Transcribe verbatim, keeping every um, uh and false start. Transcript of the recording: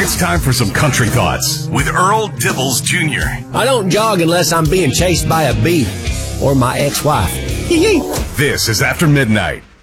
It's time for some country thoughts with Earl Dibbles Junior I don't jog unless I'm being chased by a bee or my ex-wife. This is After Midnight.